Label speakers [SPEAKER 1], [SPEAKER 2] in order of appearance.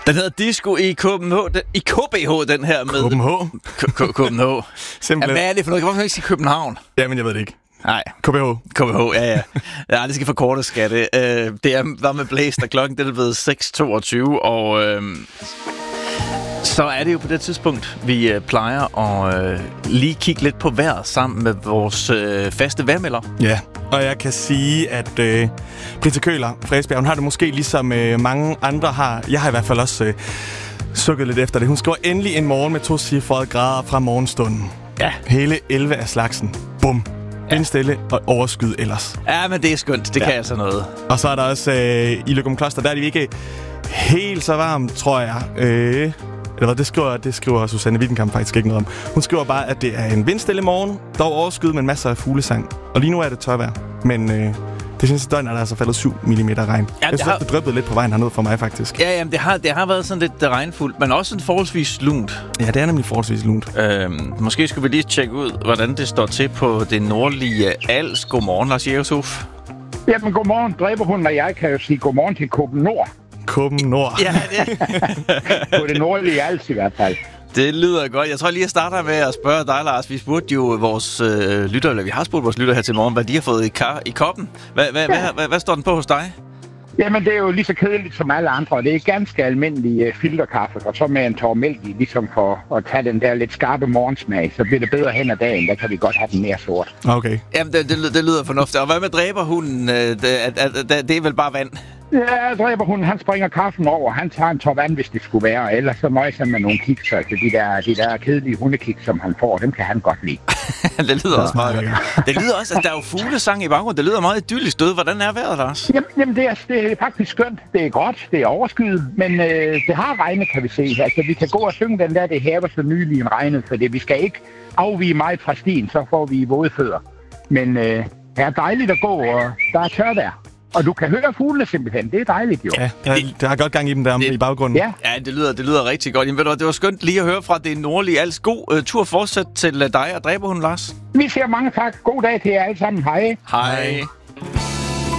[SPEAKER 1] Den hedder Disco i KBH, i KBH, den her med... KBH.
[SPEAKER 2] Simpelthen.
[SPEAKER 1] Hvad er det for noget? Hvorfor kan man ikke sige København?
[SPEAKER 2] Jamen, jeg ved det ikke.
[SPEAKER 1] Nej.
[SPEAKER 2] KBH,
[SPEAKER 1] ja. Ja, det skal forkortes, skal det. Det var med Blæst, og klokken det er blevet 6:22, og så er det jo på det tidspunkt, vi plejer at lige kigge lidt på vejret sammen med vores faste vejrmelder.
[SPEAKER 2] Ja, og jeg kan sige, at Britta Køhler fra Esbjerg, hun har det måske ligesom mange andre har. Jeg har i hvert fald også sukket lidt efter det. Hun skriver endelig en morgen med 2-cifrede grader fra morgenstunden.
[SPEAKER 1] Ja.
[SPEAKER 2] Hele 11 af slagsen. Bum. Vindstille og overskyet ellers.
[SPEAKER 1] Ja, men det er skønt. Det kan altså noget.
[SPEAKER 2] Og så er der også i Løgumkloster, der er de ikke helt så varmt, tror jeg. Eller det skriver Susanne Wittenkamp faktisk ikke noget om. Hun skriver bare, at det er en vindstille morgen, dog overskyet med masser af fuglesang. Og lige nu er det tørvejr, men det seneste døgn er der altså faldet 7 mm regn. Ja, jeg synes, det dryppede lidt på vejen hernede for mig faktisk.
[SPEAKER 1] Ja, jamen, det har været sådan lidt regnfuldt, men også sådan forholdsvis lunt.
[SPEAKER 2] Ja, det er nemlig forholdsvis lunt.
[SPEAKER 1] Måske skulle vi lige tjekke ud, hvordan det står til på det nordlige Als. Godmorgen, Lars Jægershof.
[SPEAKER 3] Jamen, godmorgen. Dræberhunden og jeg kan jo sige godmorgen til Koben Nord.
[SPEAKER 2] Koben Nord.
[SPEAKER 1] Ja,
[SPEAKER 3] på det nordlige Als i hvert fald.
[SPEAKER 1] Det lyder godt. Jeg tror lige, jeg starter med at spørge dig, Lars. Vi spurgte jo vores lytter, eller vi har spurgt vores lytter her til morgen, hvad de har fået i koppen. Hvad står den på hos dig?
[SPEAKER 3] Jamen, det er jo lige så kedeligt som alle andre. Det er ganske almindelig filterkaffe, og så med en tår mælk i, ligesom for at tage den der lidt skarpe morgensmag. Så bliver det bedre hen ad dagen. Der kan vi godt have den mere sort.
[SPEAKER 2] Okay.
[SPEAKER 1] Jamen, det lyder fornuftigt. Og hvad med dræberhunden? Det er vel bare vand?
[SPEAKER 3] Ja, dræberhunden, han springer kaffen over. Han tager en tår vand, hvis det skulle være. Ellers så nøjes han med nogle kiks. Altså de der kedelige hundekiks, som han får, dem kan han godt lide.
[SPEAKER 1] Det lyder også meget godt. Det lyder også, at der er jo fuglesang i baggrunden. Det lyder meget idyllisk død. Hvordan er vejret, Lars?
[SPEAKER 3] Jamen det er faktisk skønt. Det er godt. Det er overskyet. Men det har regnet, kan vi se. Altså, vi kan gå og synge den der, det haver så nylig en regnet. For vi skal ikke afvige meget fra stien, så får vi våde fødder. Men det er dejligt at gå, og der er tørvejr. Og du kan høre fuglene simpelthen. Det er dejligt jo.
[SPEAKER 2] Ja, det har godt gang i dem der i baggrunden.
[SPEAKER 3] Ja,
[SPEAKER 1] det lyder rigtig godt. Jamen, ved du, det var skønt lige at høre fra det nordlige Als. God tur fortsat til dig og dræberhunden, Lars.
[SPEAKER 3] Vi siger mange tak. God dag til jer alle sammen. Hej.
[SPEAKER 1] Hej.